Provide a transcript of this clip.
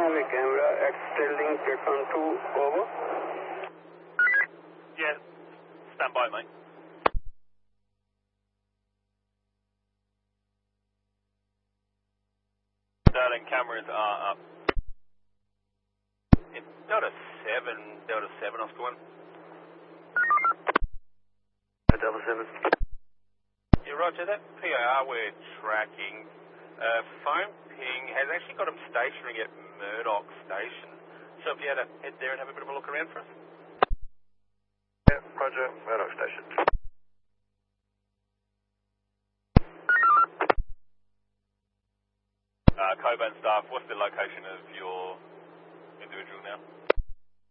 have a camera at Sterling platform 2, over. Yeah, stand by, mate. Sterling cameras are up. Yeah, Delta 7 off to 1. Delta 7. Yeah, roger, that PIR we're tracking, phone ping has actually got him stationary at Murdoch Station. So if you had to head there and have a bit of a look around for us. Yeah, roger, Murdoch Station. Coburn staff, what's the location of your individual now?